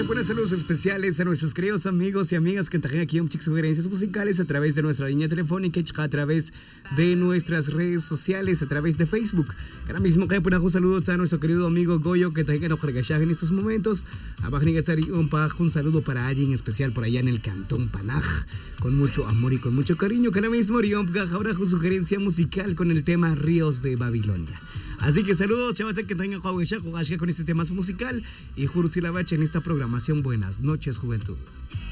buenos saludos especiales a nuestros queridos amigos y amigas que traen aquí un chico sugerencias musicales a través de nuestra línea telefónica, a través de nuestras redes sociales, a través de Facebook. Ahora mismo que un saludo a nuestro querido amigo Goyo que traiga en estos momentos. Un saludo para alguien especial por allá en el Cantón Panaj, con mucho amor y con mucho cariño. Que ahora mismo ahora con sugerencia musical con el tema Ríos de Babilonia. Así que saludos, chavos, que tengan con este tema musical y Juruzilavache en esta programación. Buenas noches, juventud.